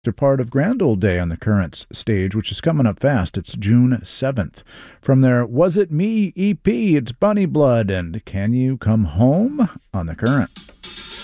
They're part of Grand Old Day on the Currents stage, which is coming up fast. It's June 7th. From their Was It Me EP, it's Bunny Blood and Can You Come Home on the Current.